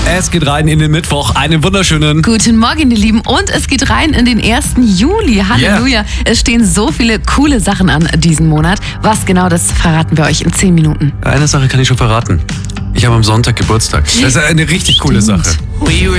Es geht rein in den Mittwoch. Einen wunderschönen... Guten Morgen, ihr Lieben. Und es geht rein in den 1. Juli. Halleluja. Es stehen so viele coole Sachen an diesen Monat. Was genau, das verraten wir euch in 10 Minuten. Eine Sache kann ich schon verraten. Ich habe am Sonntag Geburtstag. Das ist eine richtig coole Sache. We were